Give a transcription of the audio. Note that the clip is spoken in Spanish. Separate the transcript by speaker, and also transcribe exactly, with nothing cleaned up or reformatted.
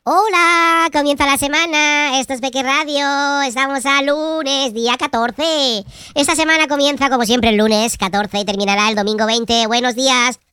Speaker 1: Hola, comienza la semana, esto es Peque Radio, estamos a lunes, día catorce. Esta semana comienza como siempre el lunes catorce y terminará el domingo veinte. Buenos días.